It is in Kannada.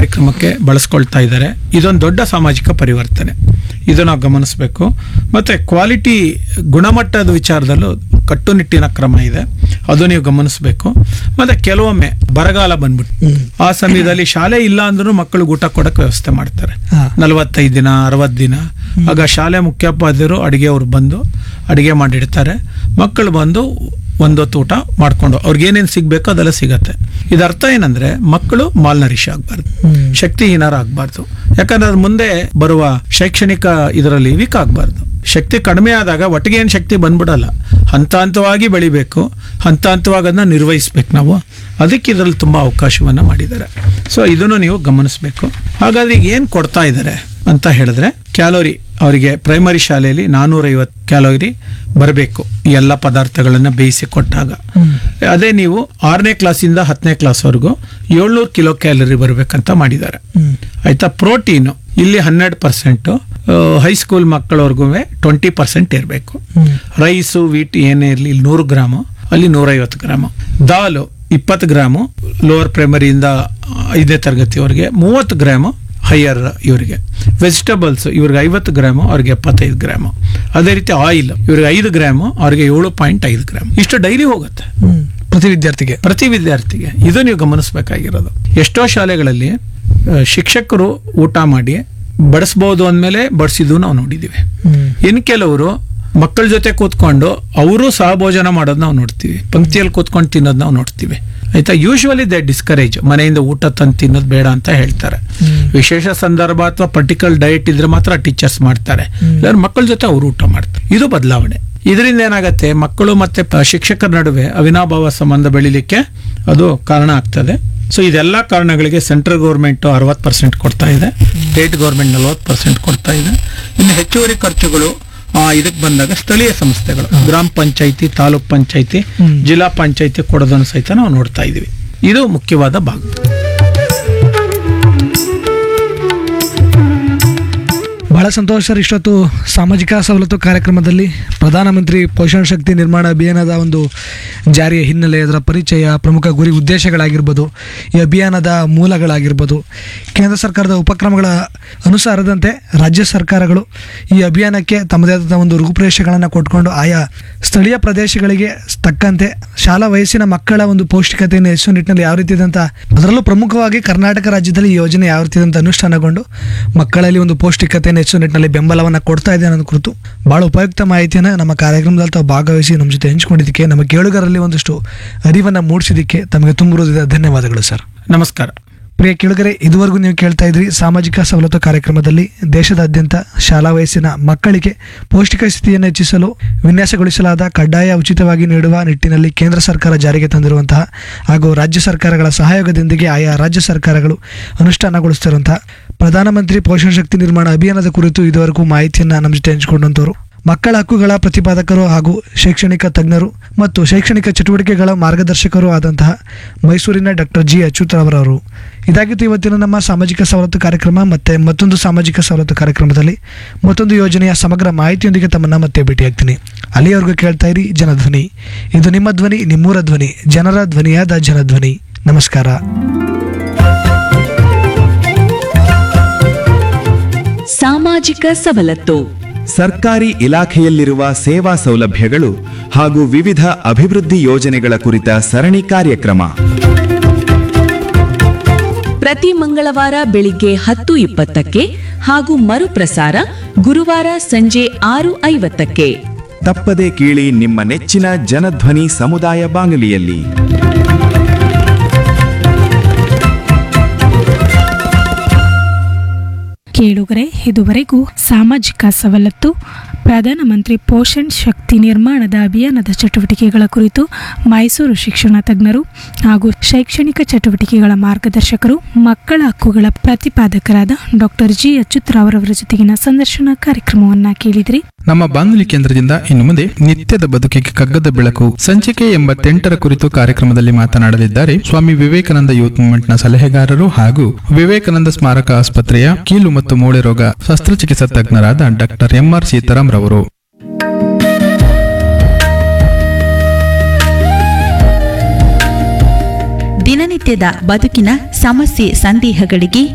ಕಾರ್ಯಕ್ರಮಕ್ಕೆ ಬಳಸ್ಕೊಳ್ತಾ ಇದ್ದಾರೆ. ಇದೊಂದು ದೊಡ್ಡ ಸಾಮಾಜಿಕ ಪರಿವರ್ತನೆ, ಇದು ನಾವು ಗಮನಿಸಬೇಕು. ಮತ್ತೆ ಕ್ವಾಲಿಟಿ ಗುಣಮಟ್ಟದ ವಿಚಾರದಲ್ಲೂ ಕಟ್ಟುನಿಟ್ಟಿನ ಕ್ರಮ ಇದೆ, ಅದು ನೀವು ಗಮನಿಸಬೇಕು. ಮತ್ತೆ ಕೆಲವೊಮ್ಮೆ ಬರಗಾಲ ಬಂದ್ಬಿಟ್ಟು ಆ ಸಮಯದಲ್ಲಿ ಶಾಲೆ ಇಲ್ಲ ಅಂದ್ರೂ ಮಕ್ಕಳು ಊಟ ಕೊಡಕ್ಕೆ ವ್ಯವಸ್ಥೆ ಮಾಡ್ತಾರೆ. 45 ದಿನ 60 ದಿನ ಆಗ ಶಾಲೆ ಮುಖ್ಯೋಪಾಧ್ಯಾಯರು ಅಡಿಗೆಯವರು ಬಂದು ಅಡಿಗೆ ಮಾಡಿಡ್ತಾರೆ. ಮಕ್ಕಳು ಬಂದು ಒಂದೊತ್ತು ಊಟ ಮಾಡ್ಕೊಂಡು ಅವ್ರಿಗೇನೇನು ಸಿಗ್ಬೇಕೋ ಅದೆಲ್ಲ ಸಿಗತ್ತೆ. ಇದರ್ಥ ಏನಂದ್ರೆ ಮಕ್ಕಳು ಮಾಲ್ನರಿಶ್ ಆಗಬಾರ್ದು, ಶಕ್ತಿಹೀನರಾಗಬಾರ್ದು. ಯಾಕಂದ್ರೆ ಅದ್ರ ಮುಂದೆ ಬರುವ ಶೈಕ್ಷಣಿಕ ಇದರಲ್ಲಿ ವೀಕ್ ಆಗಬಾರ್ದು. ಶಕ್ತಿ ಕಡಿಮೆ ಆದಾಗ ಒಟ್ಟಿಗೆ ಏನು ಶಕ್ತಿ ಬಂದ್ಬಿಡಲ್ಲ, ಹಂತ ಹಂತವಾಗಿ ಬೆಳಿಬೇಕು, ಹಂತ ಹಂತವಾಗಿ ಅದನ್ನ ನಿರ್ವಹಿಸ್ಬೇಕು ನಾವು. ಅದಕ್ಕೆ ಇದರಲ್ಲಿ ತುಂಬಾ ಅವಕಾಶವನ್ನ ಮಾಡಿದ್ದಾರೆ. ಸೊ ಇದನ್ನು ನೀವು ಗಮನಿಸಬೇಕು. ಹಾಗಾದ್ರೆ ಈಗ ಏನು ಕೊಡ್ತಾ ಇದ್ದಾರೆ ಅಂತ ಹೇಳಿದ್ರೆ, ಕ್ಯಾಲೋರಿ ಅವರಿಗೆ ಪ್ರೈಮರಿ ಶಾಲೆಯಲ್ಲಿ 450 ಕ್ಯಾಲೋರಿ ಬರಬೇಕು ಈ ಎಲ್ಲ ಪದಾರ್ಥಗಳನ್ನ ಬೇಯಿಸಿ ಕೊಟ್ಟಾಗ. ಅದೇ ನೀವು 6ನೇ ಕ್ಲಾಸಿಂದ 10ನೇ ಕ್ಲಾಸ್ವರೆಗೂ 700 ಕಿಲೋ ಕ್ಯಾಲೋರಿ ಬರಬೇಕಂತ ಮಾಡಿದ್ದಾರೆ. ಆಯ್ತಾ. ಪ್ರೋಟೀನು ಇಲ್ಲಿ 12%, ಹೈಸ್ಕೂಲ್ ಮಕ್ಕಳವರೆಗೂ 20% ಇರಬೇಕು. ರೈಸು ವೀಟ್ ಏನೇ ಇರಲಿ ಇಲ್ಲಿ 100 ಗ್ರಾಮು, ಅಲ್ಲಿ 150 ಗ್ರಾಮು. ದಾಲು 20 ಗ್ರಾಮು ಲೋವರ್ ಪ್ರೈಮರಿಯಿಂದ 5ನೇ ತರಗತಿವರೆಗೆ, 30 ಗ್ರಾಮು ಹೈಯರ್ ಇವರಿಗೆ. ವೆಜಿಟಬಲ್ಸ್ ಇವ್ರಿಗೆ 50 ಗ್ರಾಮು, ಅವ್ರಿಗೆ 75 ಗ್ರಾಮು. ಅದೇ ರೀತಿ ಆಯಿಲ್ ಇವ್ರಿಗೆ 5 ಗ್ರಾಮು, ಅವ್ರಿಗೆ 7.5 ಗ್ರಾಮ್. ಇಷ್ಟು ಡೈಲಿ ಹೋಗುತ್ತೆ ಪ್ರತಿ ವಿದ್ಯಾರ್ಥಿಗೆ. ಇದು ನೀವು ಗಮನಿಸಬೇಕಾಗಿರೋದು. ಎಷ್ಟೋ ಶಾಲೆಗಳಲ್ಲಿ ಶಿಕ್ಷಕರು ಊಟ ಮಾಡಿ ಬಡಿಸ್ಬೋದು ಅಂದಮೇಲೆ ಬಡಿಸಿದ್ದು ನಾವು ನೋಡಿದೀವಿ. ಇನ್ನು ಕೆಲವರು ಮಕ್ಕಳ ಜೊತೆ ಕೂತ್ಕೊಂಡು ಅವರು ಸಹ ಭೋಜನ ಮಾಡೋದು ನಾವು ನೋಡ್ತೀವಿ, ಪಂಕ್ತಿಯಲ್ಲಿ ಕೂತ್ಕೊಂಡು ತಿನ್ನೋದು ನಾವು ನೋಡ್ತೀವಿ. ಆಯ್ತಾ. ಯೂಶುವಲಿ ದೇ ಡಿಸ್ಕರೇಜ್, ಮನೆಯಿಂದ ಊಟ ತಂದು ತಿನ್ನೋದು ಬೇಡ ಅಂತ ಹೇಳ್ತಾರೆ. ವಿಶೇಷ ಸಂದರ್ಭ ಅಥವಾ ಪರ್ಟಿಕ್ಯುಲರ್ ಡಯಟ್ ಇದ್ರೆ ಮಾತ್ರ ಟೀಚರ್ಸ್ ಮಾಡ್ತಾರೆ, ಇಲ್ಲಾಂದ್ರೆ ಮಕ್ಕಳ ಜೊತೆ ಅವರು ಊಟ ಮಾಡ್ತಾರೆ. ಇದು ಬದಲಾವಣೆ. ಇದರಿಂದ ಏನಾಗತ್ತೆ, ಮಕ್ಕಳು ಮತ್ತೆ ಶಿಕ್ಷಕರ ನಡುವೆ ಅವಿನಾಭಾವ ಸಂಬಂಧ ಬೆಳಿಲಿಕ್ಕೆ ಅದು ಕಾರಣ ಆಗ್ತದೆ. ಸೊ ಇದೆಲ್ಲ ಕಾರಣಗಳಿಗೆ ಸೆಂಟ್ರಲ್ ಗೌರ್ಮೆಂಟ್ 60% ಕೊಡ್ತಾ ಇದೆ, ಸ್ಟೇಟ್ ಗೌರ್ಮೆಂಟ್ 40% ಕೊಡ್ತಾ ಇದೆ. ಇನ್ನು ಹೆಚ್ಚುವರಿ ಖರ್ಚುಗಳು ಇದಕ್ಕೆ ಬಂದಾಗ ಸ್ಥಳೀಯ ಸಂಸ್ಥೆಗಳು, ಗ್ರಾಮ ಪಂಚಾಯಿತಿ, ತಾಲೂಕ್ ಪಂಚಾಯಿತಿ, ಜಿಲ್ಲಾ ಪಂಚಾಯಿತಿ ಕೊಡೋದನ್ನು ಸಹಿತ ನಾವು ನೋಡ್ತಾ ಇದೀವಿ. ಇದು ಮುಖ್ಯವಾದ ಭಾಗ. ಬಹಳ ಸಂತೋಷ ಸರ್. ಇಷ್ಟೊತ್ತು ಸಾಮಾಜಿಕ ಸವಲತ್ತು ಕಾರ್ಯಕ್ರಮದಲ್ಲಿ ಪ್ರಧಾನಮಂತ್ರಿ ಪೋಷಣ ಶಕ್ತಿ ನಿರ್ಮಾಣ ಅಭಿಯಾನದ ಒಂದು ಜಾರಿಯ ಹಿನ್ನೆಲೆ, ಅದರ ಪರಿಚಯ, ಪ್ರಮುಖ ಗುರಿ ಉದ್ದೇಶಗಳಾಗಿರ್ಬೋದು, ಈ ಅಭಿಯಾನದ ಮೂಲಗಳಾಗಿರ್ಬೋದು, ಕೇಂದ್ರ ಸರ್ಕಾರದ ಉಪಕ್ರಮಗಳ ಅನುಸಾರದಂತೆ ರಾಜ್ಯ ಸರ್ಕಾರಗಳು ಈ ಅಭಿಯಾನಕ್ಕೆ ತಮ್ಮದೇ ಆದ ಒಂದು ರೂಪುರೇಷೆಗಳನ್ನು ಕೊಟ್ಕೊಂಡು ಆಯಾ ಸ್ಥಳೀಯ ಪ್ರದೇಶಗಳಿಗೆ ತಕ್ಕಂತೆ ಶಾಲಾ ವಯಸ್ಸಿನ ಮಕ್ಕಳ ಒಂದು ಪೌಷ್ಟಿಕತೆಯನ್ನು ಹೆಚ್ಚು ನಿಟ್ಟಿನಲ್ಲಿ ಯಾವ ರೀತಿಯಾದಂಥ, ಅದರಲ್ಲೂ ಪ್ರಮುಖವಾಗಿ ಕರ್ನಾಟಕ ರಾಜ್ಯದಲ್ಲಿ ಈ ಯೋಜನೆ ಯಾವ ರೀತಿಯಾದಂಥ ಅನುಷ್ಠಾನಗೊಂಡು ಮಕ್ಕಳಲ್ಲಿ ಒಂದು ಪೌಷ್ಟಿಕತೆಯನ್ನು ಹೆಚ್ಚು ನಿಟ್ಟಿನಲ್ಲಿ ಬೆಂಬಲವನ್ನು ಕೊಡ್ತಾ ಇದೆ ಅನ್ನೋದು ಕುರಿತು ಬಹಳ ಉಪಯುಕ್ತ ಮಾಹಿತಿಯನ್ನು ನಮ್ಮ ಕಾರ್ಯಕ್ರಮದಲ್ಲಿ ತಾವು ಭಾಗವಹಿಸಿ ನಮ್ಮ ಜೊತೆ ಹಂಚಿಕೊಂಡಿದ್ದಕ್ಕೆ, ನಮ್ಮ ಕೇಳುಗರಲ್ಲಿ ಒಂದಷ್ಟು ಅರಿವನ್ನು ಮೂಡಿಸಿದ್ದಕ್ಕೆ ತಮಗೆ ತುಂಬ ಧನ್ಯವಾದಗಳು ಸರ್. ನಮಸ್ಕಾರ. ಪ್ರಿಯ ಕೇಳುಗರೆ, ಇದುವರೆಗೂ ನೀವು ಕೇಳ್ತಾ ಇದ್ರಿ ಸಾಮಾಜಿಕ ಸವಲತ್ತು ಕಾರ್ಯಕ್ರಮದಲ್ಲಿ ದೇಶದಾದ್ಯಂತ ಶಾಲಾ ವಯಸ್ಸಿನ ಮಕ್ಕಳಿಗೆ ಪೌಷ್ಟಿಕ ಸ್ಥಿತಿಯನ್ನು ಹೆಚ್ಚಿಸಲು ವಿನ್ಯಾಸಗೊಳಿಸಲಾದ ಕಡ್ಡಾಯ ಉಚಿತವಾಗಿ ನೀಡುವ ನಿಟ್ಟಿನಲ್ಲಿ ಕೇಂದ್ರ ಸರ್ಕಾರ ಜಾರಿಗೆ ತಂದಿರುವಂತಹ ಹಾಗೂ ರಾಜ್ಯ ಸರ್ಕಾರಗಳ ಸಹಯೋಗದೊಂದಿಗೆ ಆಯಾ ರಾಜ್ಯ ಸರ್ಕಾರಗಳು ಅನುಷ್ಠಾನಗೊಳಿಸುತ್ತಿರುವಂತಹ ಪ್ರಧಾನಮಂತ್ರಿ ಪೋಷಣ ಶಕ್ತಿ ನಿರ್ಮಾಣ ಅಭಿಯಾನದ ಕುರಿತು ಇದುವರೆಗೂ ಮಾಹಿತಿಯನ್ನು ನಮ್ಮ ಜೊತೆ ಹಂಚಿಕೊಂಡಂತವರು ಮಕ್ಕಳ ಹಕ್ಕುಗಳ ಪ್ರತಿಪಾದಕರು ಹಾಗೂ ಶೈಕ್ಷಣಿಕ ತಜ್ಞರು ಮತ್ತು ಶೈಕ್ಷಣಿಕ ಚಟುವಟಿಕೆಗಳ ಮಾರ್ಗದರ್ಶಕರು ಆದಂತಹ ಮೈಸೂರಿನ ಡಾಕ್ಟರ್ ಜಿ ಅಚ್ಯುತರವರು. ಇದಾಗಿತ್ತು ಇವತ್ತಿನ ನಮ್ಮ ಸಾಮಾಜಿಕ ಸವಲತ್ತು ಕಾರ್ಯಕ್ರಮ. ಮತ್ತೆ ಮತ್ತೊಂದು ಸಾಮಾಜಿಕ ಸವಲತ್ತು ಕಾರ್ಯಕ್ರಮದಲ್ಲಿ ಮತ್ತೊಂದು ಯೋಜನೆಯ ಸಮಗ್ರ ಮಾಹಿತಿಯೊಂದಿಗೆ ತಮ್ಮನ್ನ ಮತ್ತೆ ಭೇಟಿಯಾಗ್ತೀನಿ. ಅಲ್ಲಿಯವರೆಗೂ ಕೇಳ್ತಾ ಇರಿ ಜನಧ್ವನಿ. ಇದು ನಿಮ್ಮ ಧ್ವನಿ, ನಿಮ್ಮೂರ ಧ್ವನಿ, ಜನರ ಧ್ವನಿಯಾದ ಜನಧ್ವನಿ. ನಮಸ್ಕಾರ. ಸಾಮಾಜಿಕ ಸವಲತ್ತು ಸರ್ಕಾರಿ ಇಲಾಖೆಯಲ್ಲಿರುವ ಸೇವಾ ಸೌಲಭ್ಯಗಳು ಹಾಗೂ ವಿವಿಧ ಅಭಿವೃದ್ಧಿ ಯೋಜನೆಗಳ ಕುರಿತ ಸರಣಿ ಕಾರ್ಯಕ್ರಮ. ಪ್ರತಿ ಮಂಗಳವಾರ ಬೆಳಿಗ್ಗೆ 10:20ಕ್ಕೆ ಹಾಗೂ ಮರುಪ್ರಸಾರ ಗುರುವಾರ ಸಂಜೆ 6:50ಕ್ಕೆ. ತಪ್ಪದೇ ಕೇಳಿ ನಿಮ್ಮ ನೆಚ್ಚಿನ ಜನಧ್ವನಿ ಸಮುದಾಯ ಬಾನುಲಿಯಲ್ಲಿ. ಕೇಳುಗರೆ, ಇದುವರೆಗೂ ಸಾಮಾಜಿಕ ಸವಲತ್ತು ಪ್ರಧಾನಮಂತ್ರಿ ಪೋಷಣ್ ಶಕ್ತಿ ನಿರ್ಮಾಣದ ಅಭಿಯಾನದ ಚಟುವಟಿಕೆಗಳ ಕುರಿತು ಮೈಸೂರು ಶಿಕ್ಷಣ ತಜ್ಞರು ಹಾಗೂ ಶೈಕ್ಷಣಿಕ ಚಟುವಟಿಕೆಗಳ ಮಾರ್ಗದರ್ಶಕರು, ಮಕ್ಕಳ ಹಕ್ಕುಗಳ ಪ್ರತಿಪಾದಕರಾದ ಡಾಕ್ಟರ್ ಜಿ ಅಚ್ಯುತರವರ ಜೊತೆಗಿನ ಸಂದರ್ಶನ ಕಾರ್ಯಕ್ರಮವನ್ನ ಕೇಳಿದ್ರಿ. ನಮ್ಮ ಬಾನುಲಿ ಕೇಂದ್ರದಿಂದ ಇನ್ನು ಮುಂದೆ ನಿತ್ಯದ ಬದುಕಿಗೆ ಕಗ್ಗದ ಬೆಳಕು ಸಂಚಿಕೆ 88ರ ಕುರಿತು ಕಾರ್ಯಕ್ರಮದಲ್ಲಿ ಮಾತನಾಡಲಿದ್ದಾರೆ ಸ್ವಾಮಿ ವಿವೇಕಾನಂದ ಯೂತ್ ಮೂವ್ಮೆಂಟ್ನ ಸಲಹೆಗಾರರು ಹಾಗೂ ವಿವೇಕಾನಂದ ಸ್ಮಾರಕ ಆಸ್ಪತ್ರೆಯ ಕೀಲು ಮತ್ತು ಮೂಳೆ ರೋಗ ಶಸ್ತ್ರಚಿಕಿತ್ಸಾ ತಜ್ಞರಾದ ಡಾಕ್ಟರ್ ಎಂಆರ್ ಸೀತಾರಾಮ್ ರವರು. ದಿನನಿತ್ಯದ ಬದುಕಿನ ಸಮಸ್ಯೆ ಸಂದೇಹಗಳಿಗೆ